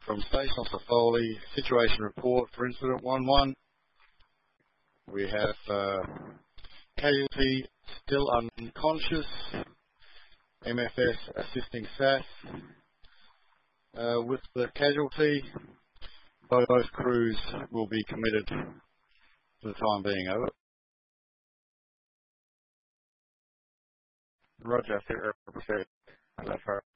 from Station Officer Foley, situation report for Incident 1-1. We have casualty still unconscious, MFS assisting SAS. With the casualty, both crews will be committed for the time being. Over. Roger, 0%.